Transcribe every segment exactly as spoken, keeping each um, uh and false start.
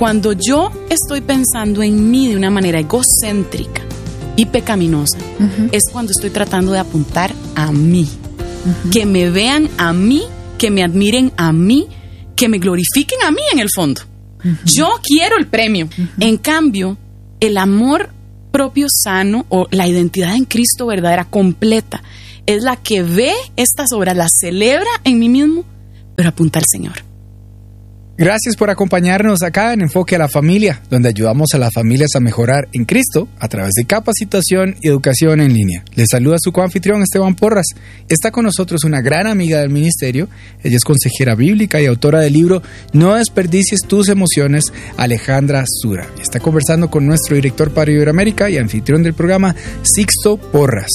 Cuando yo estoy pensando en mí de una manera egocéntrica y pecaminosa, uh-huh. es cuando estoy tratando de apuntar a mí. Uh-huh. Que me vean a mí, que me admiren a mí, que me glorifiquen a mí en el fondo. Uh-huh. Yo quiero el premio. Uh-huh. En cambio, el amor propio sano o la identidad en Cristo verdadera, completa, es la que ve estas obras, las celebra en mí mismo, pero apunta al Señor. Gracias por acompañarnos acá en Enfoque a la Familia, donde ayudamos a las familias a mejorar en Cristo a través de capacitación y educación en línea. Les saluda su coanfitrión Esteban Porras. Está con nosotros una gran amiga del ministerio. Ella es consejera bíblica y autora del libro No desperdicies tus emociones, Alejandra Sura. Está conversando con nuestro director para Iberoamérica y anfitrión del programa, Sixto Porras.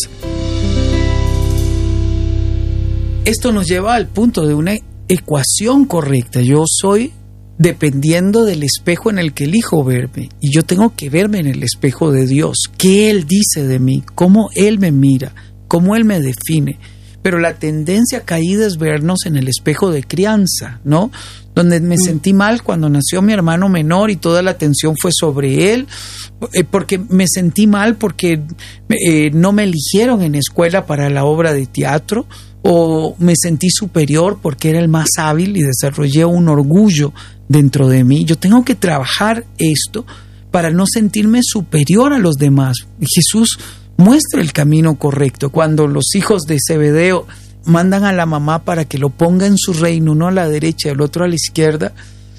Esto nos lleva al punto de una ecuación correcta. Yo soy dependiendo del espejo en el que elijo verme, y yo tengo que verme en el espejo de Dios. ¿Qué Él dice de mí? ¿Cómo Él me mira? ¿Cómo Él me define? Pero la tendencia caída es vernos en el espejo de crianza, ¿no? Donde me mm. sentí mal cuando nació mi hermano menor y toda la atención fue sobre él, eh, porque me sentí mal porque eh, no me eligieron en escuela para la obra de teatro, o me sentí superior porque era el más hábil y desarrollé un orgullo dentro de mí. Yo tengo que trabajar esto para no sentirme superior a los demás. Jesús muestra el camino correcto. Cuando los hijos de Zebedeo mandan a la mamá para que lo ponga en su reino, uno a la derecha y el otro a la izquierda,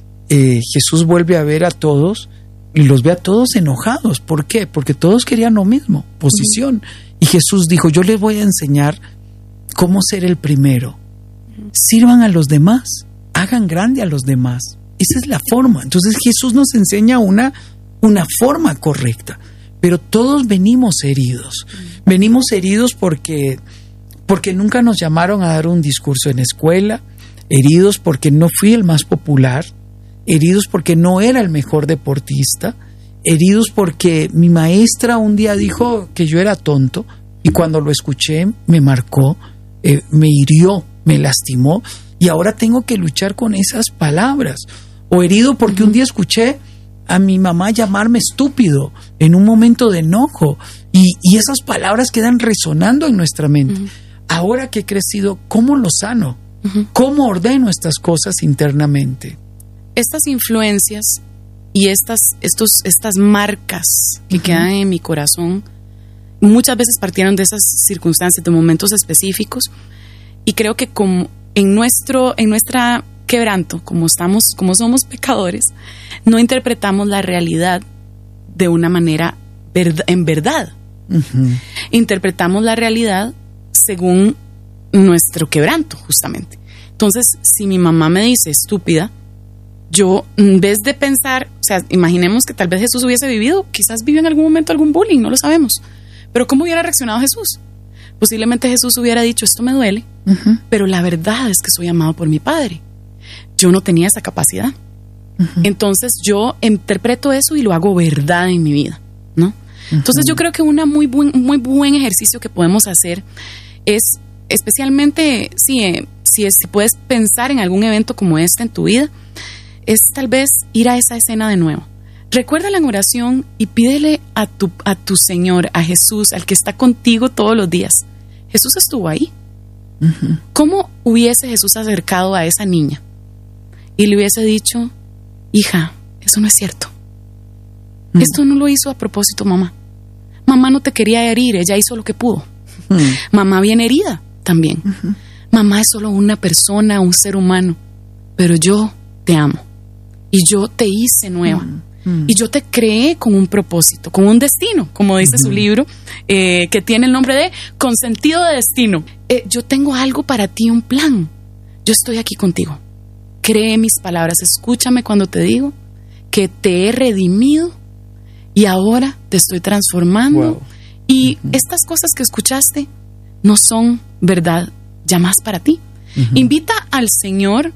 eh, Jesús vuelve a ver a todos y los ve a todos enojados. ¿Por qué? Porque todos querían lo mismo, posición. Y Jesús dijo, yo les voy a enseñar cómo ser el primero. Sirvan a los demás, hagan grande a los demás. Esa es la forma. Entonces Jesús nos enseña una, una forma correcta. Pero todos venimos heridos. Venimos heridos porque, porque nunca nos llamaron a dar un discurso en escuela, heridos porque no fui el más popular, heridos porque no era el mejor deportista, heridos porque mi maestra un día dijo que yo era tonto y cuando lo escuché me marcó, eh, me hirió, me lastimó y ahora tengo que luchar con esas palabras. O herido porque un día escuché a mi mamá llamarme estúpido en un momento de enojo y, y esas palabras quedan resonando en nuestra mente. Uh-huh. Ahora que he crecido, ¿cómo lo sano? Uh-huh. ¿Cómo ordeno estas cosas internamente? Estas influencias y estas, estos, estas marcas que uh-huh. quedan en mi corazón muchas veces partieron de esas circunstancias, de momentos específicos, y creo que como en nuestro, en nuestra quebranto, como estamos, como somos pecadores, no interpretamos la realidad de una manera verdad, en verdad. Uh-huh. Interpretamos la realidad según nuestro quebranto, justamente. Entonces, si mi mamá me dice estúpida, yo, en vez de pensar, o sea, imaginemos que tal vez Jesús hubiese vivido, quizás vivió en algún momento algún bullying, no lo sabemos. Pero ¿cómo hubiera reaccionado Jesús? Posiblemente Jesús hubiera dicho, esto me duele, uh-huh. pero la verdad es que soy amado por mi Padre. Yo no tenía esa capacidad. Uh-huh. Entonces yo interpreto eso y lo hago verdad en mi vida, ¿no? Uh-huh. Entonces yo creo que una muy buen, muy buen ejercicio que podemos hacer es, especialmente si, eh, si, es, si puedes pensar en algún evento como este en tu vida, es tal vez ir a esa escena de nuevo. Recuérdala en oración y pídele a tu, a tu Señor, a Jesús, al que está contigo todos los días. Jesús estuvo ahí. Uh-huh. ¿Cómo hubiese Jesús acercado a esa niña y le hubiese dicho, hija, eso no es cierto? Uh-huh. Esto no lo hizo a propósito, mamá. Mamá no te quería herir, ella hizo lo que pudo. Uh-huh. Mamá viene herida también. Uh-huh. Mamá es solo una persona, un ser humano, pero yo te amo y yo te hice nueva. Uh-huh. Mm. Y yo te creé con un propósito, con un destino, como dice uh-huh. su libro, eh, que tiene el nombre de Con sentido de destino. Eh, yo tengo algo para ti, un plan. Yo estoy aquí contigo. Cree mis palabras, escúchame cuando te digo que te he redimido y ahora te estoy transformando. Wow. Y uh-huh. estas cosas que escuchaste no son verdad ya más para ti. Uh-huh. Invita al Señor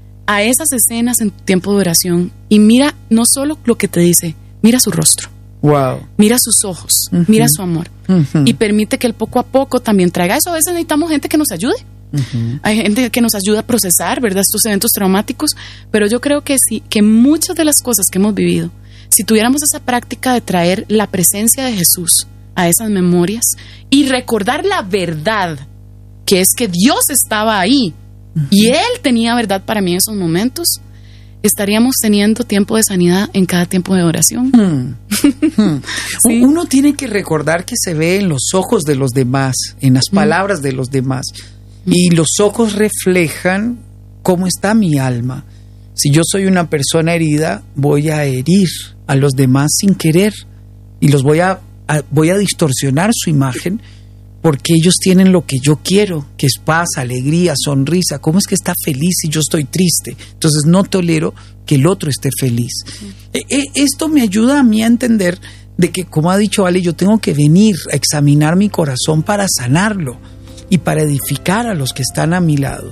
a esas escenas en tu tiempo de oración y mira no solo lo que te dice, mira su rostro, wow. mira sus ojos, uh-huh. mira su amor uh-huh. y permite que Él poco a poco también traiga eso. A veces necesitamos gente que nos ayude, Uh-huh. Hay gente que nos ayuda a procesar, ¿verdad?, estos eventos traumáticos, pero yo creo que sí, que muchas de las cosas que hemos vivido, si tuviéramos esa práctica de traer la presencia de Jesús a esas memorias y recordar la verdad, que es que Dios estaba ahí, uh-huh, y Él tenía verdad para mí en esos momentos, estaríamos teniendo tiempo de sanidad en cada tiempo de oración. Hmm. Hmm. Sí. Uno tiene que recordar que se ve en los ojos de los demás, en las palabras hmm. de los demás. Hmm. Y los ojos reflejan cómo está mi alma. Si yo soy una persona herida, voy a herir a los demás sin querer. Y los voy a, a, voy a distorsionar su imagen, porque ellos tienen lo que yo quiero, que es paz, alegría, sonrisa. ¿Cómo es que está feliz si yo estoy triste? Entonces no tolero que el otro esté feliz. Sí. Eh, esto me ayuda a mí a entender de que, como ha dicho Ale, yo tengo que venir a examinar mi corazón para sanarlo y para edificar a los que están a mi lado.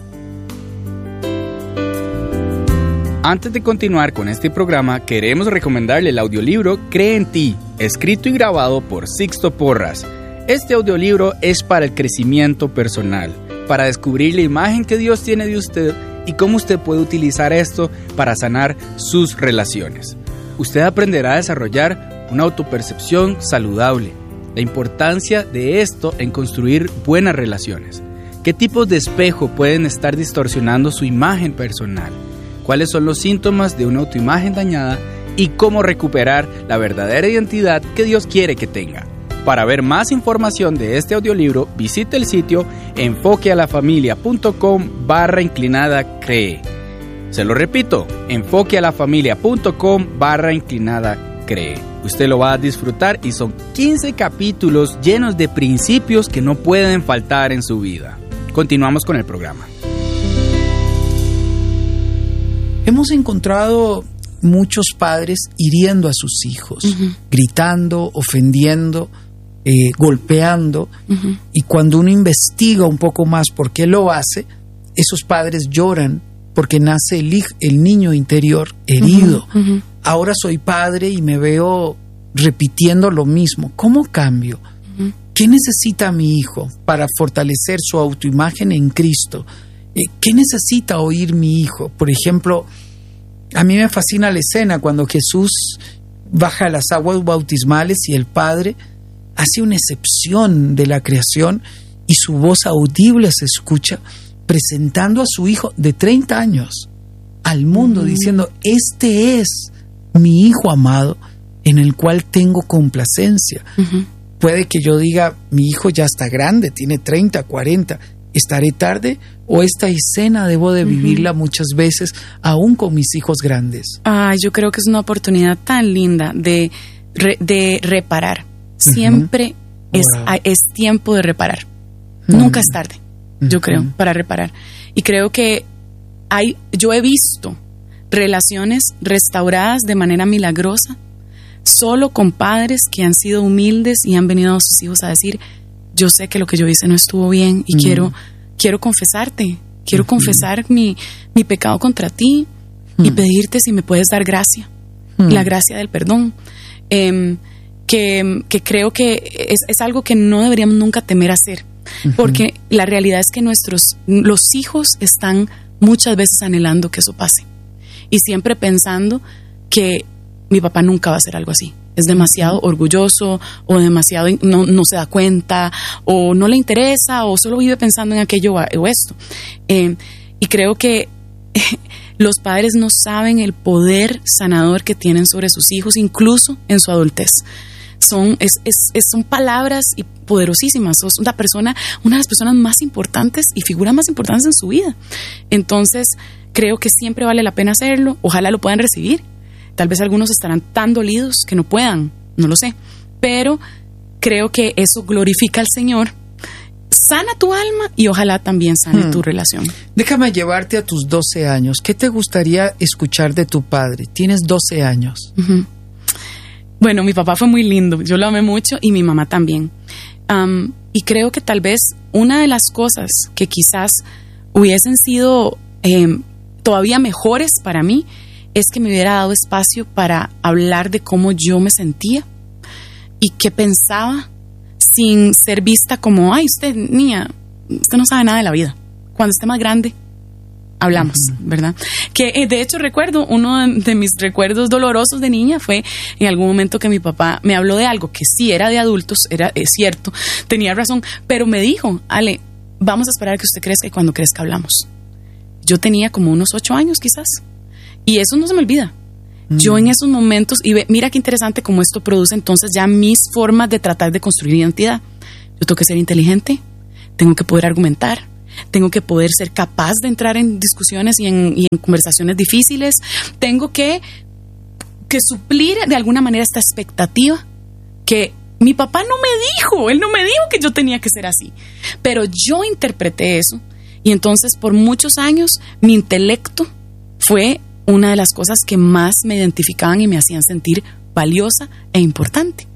Antes de continuar con este programa, queremos recomendarle el audiolibro Cree en ti, escrito y grabado por Sixto Porras. Este audiolibro es para el crecimiento personal, para descubrir la imagen que Dios tiene de usted y cómo usted puede utilizar esto para sanar sus relaciones. Usted aprenderá a desarrollar una autopercepción saludable, la importancia de esto en construir buenas relaciones, qué tipos de espejo pueden estar distorsionando su imagen personal, cuáles son los síntomas de una autoimagen dañada y cómo recuperar la verdadera identidad que Dios quiere que tenga. Para ver más información de este audiolibro, visite el sitio enfoquealafamilia.com barra inclinada cree. Se lo repito, enfoquealafamilia.com barra inclinada cree. Usted lo va a disfrutar y son quince capítulos llenos de principios que no pueden faltar en su vida. Continuamos con el programa. Hemos encontrado muchos padres hiriendo a sus hijos, uh-huh, gritando, ofendiendo, Eh, golpeando, uh-huh, y cuando uno investiga un poco más por qué lo hace, esos padres lloran porque nace el, hij- el niño interior herido. Uh-huh, uh-huh. Ahora soy padre y me veo repitiendo lo mismo. ¿Cómo cambio? Uh-huh. ¿Qué necesita mi hijo para fortalecer su autoimagen en Cristo? Eh, ¿Qué necesita oír mi hijo? Por ejemplo, a mí me fascina la escena cuando Jesús baja las aguas bautismales y el Padre hace una excepción de la creación y su voz audible se escucha presentando a su hijo de treinta años al mundo, uh-huh, diciendo: este es mi hijo amado en el cual tengo complacencia. Uh-huh. Puede que yo diga, mi hijo ya está grande, tiene treinta, cuarenta, ¿estaré tarde? ¿O esta escena debo de vivirla, uh-huh, muchas veces aún con mis hijos grandes? Ah, yo creo que es una oportunidad tan linda de, re, de reparar. Siempre uh-huh, es, wow, es tiempo de reparar. Uh-huh. Nunca es tarde, uh-huh, yo creo, para reparar. Y creo que hay, yo he visto relaciones restauradas de manera milagrosa solo con padres que han sido humildes y han venido a sus hijos a decir: yo sé que lo que yo hice no estuvo bien y uh-huh, quiero, quiero confesarte, quiero uh-huh, confesar mi, mi pecado contra ti, uh-huh, y pedirte si me puedes dar gracia, uh-huh, la gracia del perdón. Eh, Que, que creo que es, es algo que no deberíamos nunca temer hacer, uh-huh, porque la realidad es que nuestros los hijos están muchas veces anhelando que eso pase y siempre pensando que mi papá nunca va a hacer algo así, es demasiado orgulloso o demasiado no, no se da cuenta o no le interesa o solo vive pensando en aquello o esto, eh, y creo que los padres no saben el poder sanador que tienen sobre sus hijos, incluso en su adultez. Son, es, es, es, son palabras y poderosísimas. Sos una persona, una de las personas más importantes y figuras más importantes en su vida. Entonces, creo que siempre vale la pena hacerlo. Ojalá lo puedan recibir. Tal vez algunos estarán tan dolidos que no puedan, no lo sé. Pero creo que eso glorifica al Señor, sana tu alma y ojalá también sane hmm. tu relación. Déjame llevarte a tus doce años. ¿Qué te gustaría escuchar de tu padre? Tienes doce años. Uh-huh. Bueno, mi papá fue muy lindo, yo lo amé mucho y mi mamá también. Um, y creo que tal vez una de las cosas que quizás hubiesen sido eh, todavía mejores para mí es que me hubiera dado espacio para hablar de cómo yo me sentía y qué pensaba, sin ser vista como: ay, usted, niña, usted no sabe nada de la vida. cuando esté más grande, hablamos, uh-huh. ¿verdad? Que eh, de hecho recuerdo, uno de, de mis recuerdos dolorosos de niña fue en algún momento que mi papá me habló de algo que sí era de adultos, era es cierto, tenía razón, pero me dijo, Ale, vamos a esperar a que usted crezca y cuando crezca hablamos. Yo tenía como unos ocho años quizás, y eso no se me olvida. Uh-huh. Yo en esos momentos, y ve, mira qué interesante cómo esto produce entonces ya mis formas de tratar de construir identidad. Yo tengo que ser inteligente, tengo que poder argumentar, tengo que poder ser capaz de entrar en discusiones y en, y en conversaciones difíciles, tengo que, que suplir de alguna manera esta expectativa que mi papá no me dijo, él no me dijo que yo tenía que ser así, pero yo interpreté eso y entonces por muchos años mi intelecto fue una de las cosas que más me identificaban y me hacían sentir valiosa e importante.